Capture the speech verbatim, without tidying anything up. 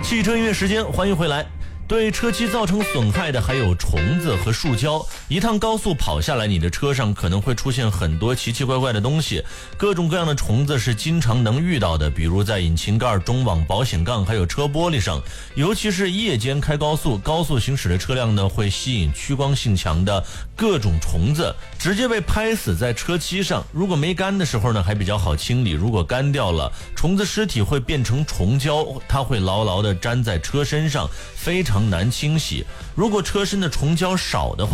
汽车音乐时间，欢迎回来。对车漆造成损害的还有虫子和树胶。一趟高速跑下来，你的车上可能会出现很多奇奇怪怪的东西，各种各样的虫子是经常能遇到的，比如在引擎盖、中网、保险杠还有车玻璃上。尤其是夜间开高速，高速行驶的车辆呢，会吸引趋光性强的各种虫子，直接被拍死在车漆上。如果没干的时候呢，还比较好清理，如果干掉了，虫子尸体会变成虫胶，它会牢牢地粘在车身上，非常难清洗。如果车身的虫胶少的话，